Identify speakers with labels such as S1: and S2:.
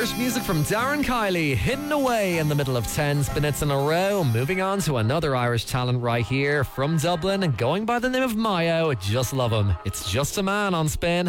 S1: Irish music from Darren Kiley, hidden away in the middle of 10 minutes in a row. Moving on to another Irish talent right here from Dublin, going by the name of Mayo. Just love him. It's Just a Man on Spin.